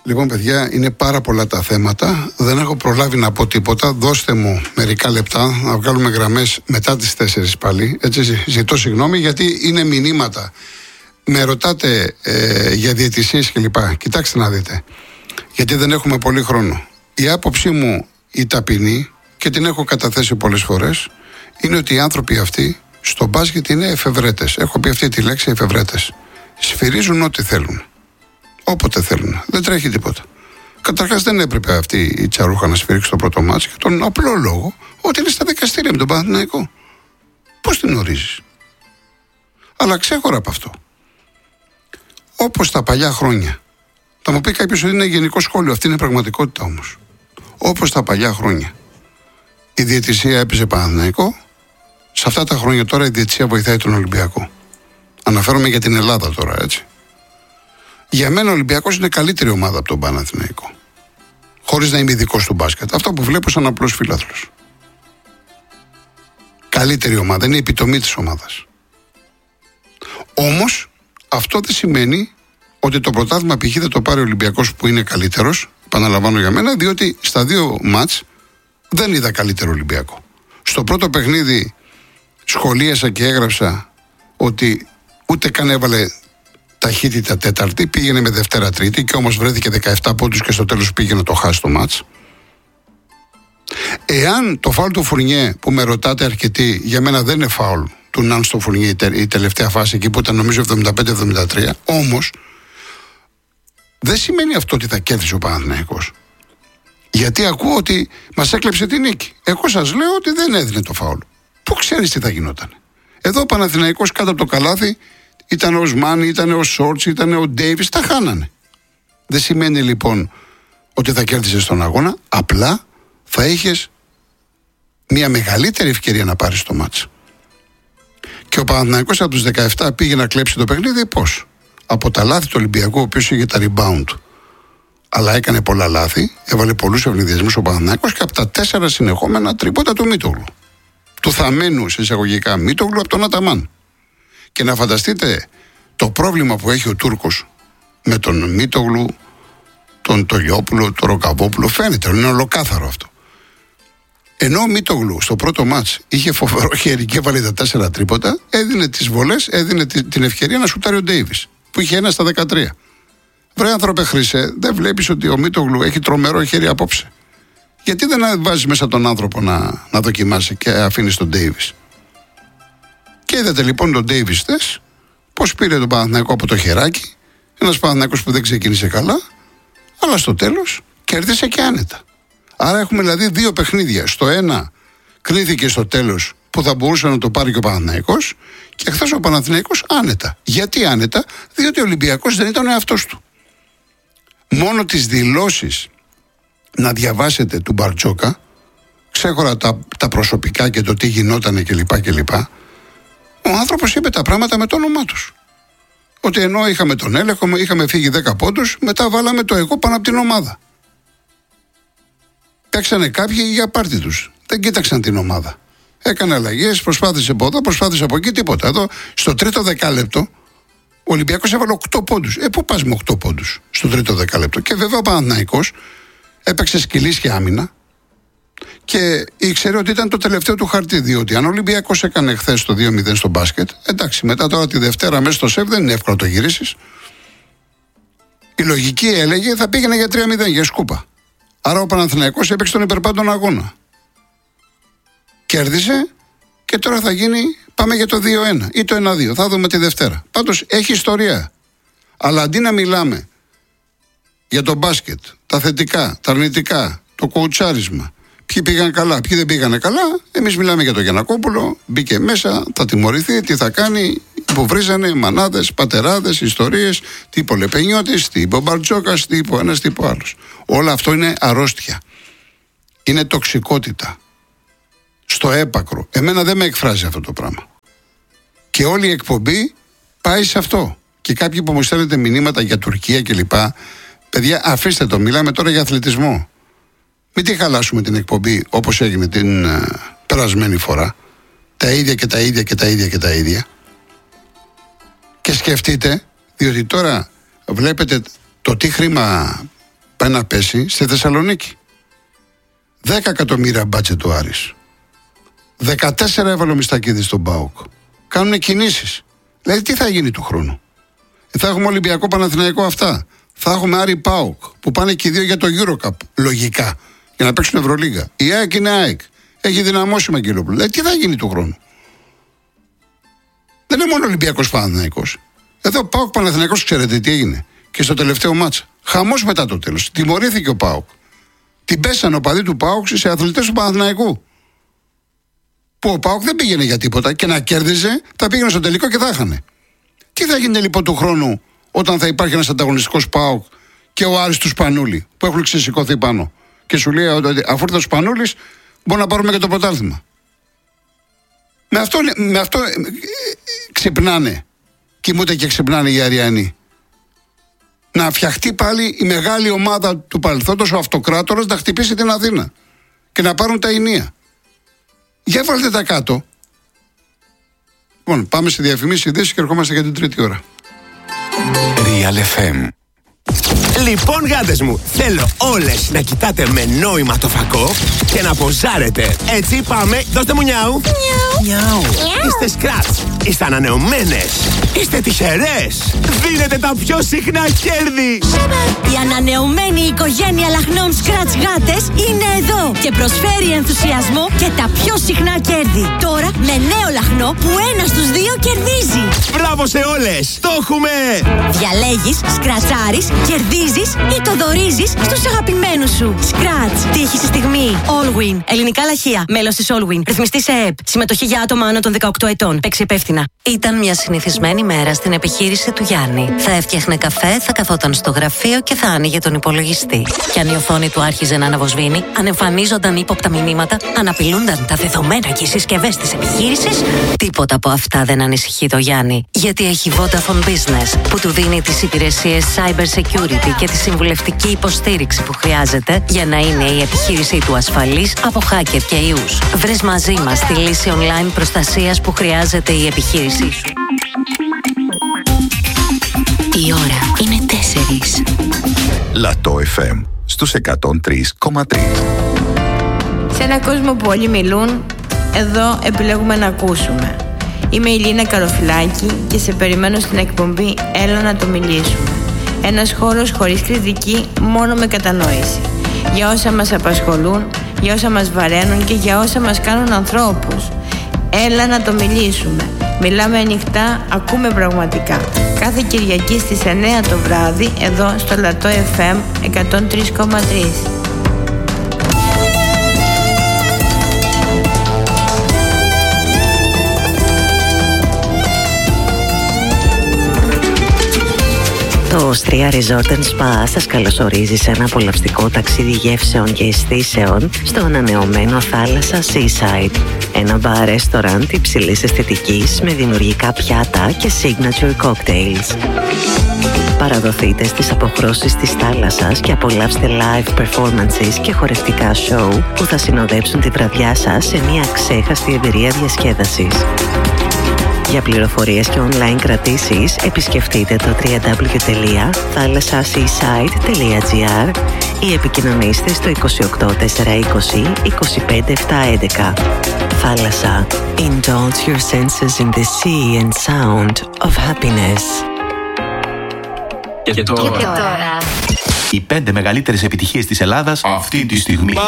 Λοιπόν, παιδιά, είναι πάρα πολλά τα θέματα. Δεν έχω προλάβει να πω τίποτα. Δώστε μου μερικά λεπτά να βγάλουμε γραμμές μετά τις 4 πάλι. Έτσι, ζητώ συγγνώμη, γιατί είναι μηνύματα. Με ρωτάτε για διαιτησίες κλπ. Κοιτάξτε να δείτε. Γιατί δεν έχουμε πολύ χρόνο. Η άποψή μου, η ταπεινή, και την έχω καταθέσει πολλές φορές, είναι ότι οι άνθρωποι αυτοί στο μπάσκετ είναι εφευρέτες. Έχω πει αυτή τη λέξη, εφευρέτες. Σφυρίζουν ό,τι θέλουν. Όποτε θέλουν. Δεν τρέχει τίποτα. Καταρχάς δεν έπρεπε αυτή η Τσαρούχα να σφυρίξει το πρώτο μάτς, για τον απλό λόγο ότι είναι στα δικαστήρια με τον Παναθηναϊκό. Πώς την ορίζεις? Αλλά ξέχωρα από αυτό. Όπως τα παλιά χρόνια. Θα μου πει κάποιος ότι είναι γενικό σχόλιο. Αυτή είναι η πραγματικότητα όμως. Όπως τα παλιά χρόνια. Η διαιτησία έπαιζε Παναθηναϊκό. Σε αυτά τα χρόνια τώρα η διαιτησία βοηθάει τον Ολυμπιακό. Αναφέρομαι για την Ελλάδα τώρα, έτσι. Για μένα ο Ολυμπιακός είναι καλύτερη ομάδα από τον Παναθηναϊκό. Χωρίς να είμαι ειδικός του μπάσκετ. Αυτό που βλέπω σαν απλός φιλάθλος. Καλύτερη ομάδα, είναι η επιτομή της ομάδας. Όμως αυτό δεν σημαίνει ότι το πρωτάθλημα π.χ. δεν το πάρει ο Ολυμπιακός που είναι καλύτερος. Επαναλαμβάνω για μένα, διότι στα 2 μάτς δεν είδα καλύτερο Ολυμπιακό. Στο πρώτο παιχνίδι σχολίασα και έγραψα ότι ούτε καν έβαλε ταχύτητα τέταρτη, πήγαινε με Δευτέρα Τρίτη και όμως βρέθηκε 17 πόντους και στο τέλος πήγε να το χάσει το μάτς. Εάν το φάουλ του Φουρνιέ που με ρωτάτε αρκετοί, για μένα δεν είναι φάουλ του Ναν στο Φουρνιέ η τελευταία φάση εκεί που ήταν νομίζω 75-73, όμως δεν σημαίνει αυτό ότι θα κέρδισε ο Παναθηναϊκός. Γιατί ακούω ότι μας έκλεψε τη νίκη. Εγώ σας λέω ότι δεν έδινε το φάουλ. Πού ξέρεις τι θα γινόταν? Εδώ ο Παναθηναϊκός κάτω από το καλάθι ήταν ο Οσμάνι, ήταν ο Σόρτς, ήταν ο Ντέιβις, τα χάνανε. Δεν σημαίνει λοιπόν ότι θα κέρδισες τον αγώνα, απλά θα είχες μια μεγαλύτερη ευκαιρία να πάρεις το μάτς. Και ο Παναθηναϊκός από τους 17 πήγε να κλέψει το παιχνίδι, πώς? Από τα λάθη του Ολυμπιακού, ο οποίος είχε τα rebound, αλλά έκανε πολλά λάθη, έβαλε πολλούς ευνηδιασμούς ο Παναθηναϊκός και από τα 4 συνεχόμενα τριπώτα του Μίτογλου. Του θαμμένου σε εισαγωγικά Μίτογλου από τον Αταμάν. Και να φανταστείτε το πρόβλημα που έχει ο Τούρκος με τον Μίτογλου, τον Τολιόπουλο, τον Ροκαβόπουλο. Φαίνεται, είναι ολοκάθαρο αυτό. Ενώ ο Μίτογλου στο πρώτο μάτς είχε φοβερό χέρι και έβαλε τα 4 τρίποτα, έδινε τις βολές, έδινε την ευκαιρία να σουτάρει ο Ντέιβις, που είχε 1 στα 13. Βρε άνθρωπε Χρυσέ, δεν βλέπεις ότι ο Μίτογλου έχει τρομερό χέρι απόψε? Γιατί δεν βάζεις μέσα τον άνθρωπο να δοκιμάσει και αφήνεις τον Ντέιβις? Και είδατε λοιπόν τον Ντέιβις θες, πώς πήρε τον Παναθηναϊκό από το χεράκι, ένας Παναθηναϊκός που δεν ξεκίνησε καλά, αλλά στο τέλος κέρδισε και άνετα. Άρα έχουμε δηλαδή 2 παιχνίδια. Στο ένα κρίθηκε στο τέλος που θα μπορούσε να το πάρει και ο Παναθηναϊκός, και χθες ο Παναθηναϊκός άνετα. Γιατί άνετα? Διότι ο Ολυμπιακός δεν ήταν ο εαυτός του. Μόνο τις δηλώσεις να διαβάσετε του Μπαρτζόκα, ξέχωρα τα προσωπικά και το τι γινότανε κλπ. Ο άνθρωπος είπε τα πράγματα με το όνομά τους. Ότι ενώ είχαμε τον έλεγχο, είχαμε φύγει 10 πόντους, μετά βάλαμε το εγώ πάνω από την ομάδα. Παίξανε κάποιοι για πάρτι τους. Δεν κοίταξαν την ομάδα. Έκανε αλλαγές, προσπάθησε από εδώ, προσπάθησε από εκεί, τίποτα. Εδώ, στο τρίτο δεκάλεπτο, ο Ολυμπιακός έβαλε 8 πόντους. Πού πας με 8 πόντους στο τρίτο δεκάλεπτο? Και βέβαια ο Παναθηναϊκός έπαιξε σκυλίσια άμυνα και ήξερε ότι ήταν το τελευταίο του χαρτί. Διότι αν ο Ολυμπιακός έκανε χθες το 2-0 στο μπάσκετ, εντάξει, μετά τώρα τη Δευτέρα μέσα στο ΣΕΒ δεν είναι εύκολο να το γυρίσεις. Η λογική έλεγε θα πήγαινε για 3-0, για σκούπα. Άρα ο Παναθηναϊκός έπαιξε τον υπερπάντων αγώνα. Κέρδισε και τώρα θα γίνει, πάμε για το 2-1 ή το 1-2. Θα δούμε τη Δευτέρα. Πάντως έχει ιστορία. Αλλά αντί να μιλάμε για το μπάσκετ, τα θετικά, τα αρνητικά, το κοουτσάρισμα, ποιοι πήγαν καλά, ποιοι δεν πήγανε καλά, εμείς μιλάμε για τον Γιαννακόπουλο, μπήκε μέσα, θα τιμωρηθεί, τι θα κάνει, που βρίζανε μανάδες, πατεράδες, ιστορίες, τι είπε ο Λεπενιώτης, τι είπε ο Μπαρτζόκας, τι είπε ο ένας, τι είπε ο άλλος. Όλο αυτό είναι αρρώστια. Είναι τοξικότητα. Στο έπακρο. Εμένα δεν με εκφράζει αυτό το πράγμα. Και όλη η εκπομπή πάει σε αυτό. Και κάποιοι που μου στέλνετε μηνύματα για Τουρκία κλπ. Παιδιά, αφήστε το, μιλάμε τώρα για αθλητισμό. Μην τη χαλάσουμε την εκπομπή όπως έγινε την περασμένη φορά. Τα ίδια και τα ίδια και τα ίδια και τα ίδια. Και σκεφτείτε, διότι τώρα βλέπετε το τι χρήμα πάει να πέσει στη Θεσσαλονίκη. 10 εκατομμύρια μπάτζετ του Άρης. 14 έβαλε ο Μιστακίδης στον ΠΑΟΚ. Κάνουν κινήσεις. Δηλαδή τι θα γίνει του χρόνου? Θα έχουμε Ολυμπιακό Παναθηναϊκό αυτά. Θα έχουμε Άρη ΠΑΟΚ που πάνε και οι δύο για το EuroCup. Λογικά. Για να παίξουν Ευρωλίγα. Η ΑΕΚ είναι ΑΕΚ. Έχει δυναμώσει με Αγγελόπουλο. Δηλαδή τι θα γίνει του χρόνου? Δεν είναι μόνο Ολυμπιακός Παναθηναϊκός. Εδώ ΠΑΟΚ Παναθηναϊκός, ξέρετε τι έγινε? Και στο τελευταίο μάτσα. Χαμός μετά το τέλος. Τιμωρήθηκε ο ΠΑΟΚ. Την πέσανε ο παδί του ΠΑΟΚ σε αθλητές του Παναθηναϊκού. Που ο ΠΑΟΚ δεν πήγαινε για τίποτα και να κέρδιζε, θα πήγαινε στο τελικό και θα έχανε. Τι θα γίνει λοιπόν του χρόνου όταν θα υπάρχει ένας ανταγωνιστικός ΠΑΟΚ και ο Άρης του Σπανούλη που έχουν ξεσηκωθεί πάνω? Και σου λέει ότι αφού ήρθε ο Σπανούλης, μπορεί να πάρουμε και το πρωτάθλημα. Με αυτό ξυπνάνε. Κοιμούνται και ξυπνάνε οι Αριανοί. Να φτιαχτεί πάλι η μεγάλη ομάδα του παρελθόντος, ο αυτοκράτορας, να χτυπήσει την Αθήνα και να πάρουν τα ενία. Για βάλτε τα κάτω. Λοιπόν, πάμε στη διαφημίσεις, ειδήσεις και ερχόμαστε για την τρίτη ώρα. Real FM. Λοιπόν, γάτες μου, θέλω όλες να κοιτάτε με νόημα το φακό και να ποζάρετε. Έτσι, πάμε, δώστε μου νιάου. Νιάου. Είστε σκράτς, είστε ανανεωμένες, είστε τυχερές. Δίνετε τα πιο συχνά κέρδη. Η ανανεωμένη οικογένεια λαχνών Scratch γάτες είναι εδώ και προσφέρει ενθουσιασμό και τα πιο συχνά κέρδη. Τώρα με νέο λαχνό που ένας στους δύο κερδίζει. Μπράβο σε όλες, το έχουμε. Διαλέγεις, σκρατσάρεις, κερδίζεις ή το δωρίζεις στους αγαπημένους σου. Scratch. Τύχη στη στιγμή. Allwin. Ελληνικά λαχεία. Μέλος της Allwin. Ρυθμιστή σε ΕΕΠ. Συμμετοχή για άτομα άνω των 18 ετών. Παίξει υπεύθυνα. Ήταν μια συνηθισμένη μέρα στην επιχείρηση του Γιάννη. Θα έφτιαχνε καφέ, θα καθόταν στο γραφείο και θα άνοιγε τον υπολογιστή. Και αν η οθόνη του άρχιζε να αναβοσβήνει, αν εμφανίζονταν ύποπτα μηνύματα, αν απειλούνταν τα δεδομένα και οι συσκευές της επιχείρησης, τίποτα από αυτά δεν ανησυχεί το Γιάννη. Γιατί έχει Vodafone Business που του δίνει τις υπηρεσίες cyber security και τη συμβουλευτική υποστήριξη που χρειάζεται για να είναι η επιχείρησή του ασφαλής από hacker και ιούς. Βρες μαζί μας τη λύση online προστασίας που χρειάζεται η επιχείρησή σου. Η ώρα είναι 4. Λατό FM στους 103,3. Σε έναν κόσμο που όλοι μιλούν, εδώ επιλέγουμε να ακούσουμε. Είμαι η Λίνα Καροφυλάκη και σε περιμένω στην εκπομπή «Έλα να το μιλήσουμε». Ένας χώρος χωρίς κριτική, μόνο με κατανόηση. Για όσα μας απασχολούν, για όσα μας βαραίνουν και για όσα μας κάνουν ανθρώπους. Έλα να το μιλήσουμε. Μιλάμε ανοιχτά, ακούμε πραγματικά. Κάθε Κυριακή στις 9 το βράδυ, εδώ στο Λατό FM 103,3. Το Austria Resort and Spa σας καλωσορίζει σε ένα απολαυστικό ταξίδι γεύσεων και αισθήσεων στο ανανεωμένο θάλασσα Seaside. Ένα μπαρ ρεστοραντ υψηλής αισθητικής με δημιουργικά πιάτα και signature cocktails. Παραδοθείτε στις αποχρώσεις της θάλασσας και απολαύστε live performances και χορευτικά show που θα συνοδέψουν τη βραδιά σας σε μια ξέχαστη εμπειρία διασκέδασης. Για πληροφορίες και online κρατήσεις επισκεφτείτε το www.thalassaseaside.gr ή επικοινωνήστε στο 28 420 25 711. Θάλασσα. Indulge your senses in the sea and sound of happiness. Και τώρα. Οι 5 μεγαλύτερες επιτυχίες της Ελλάδας αυτή τη στιγμή.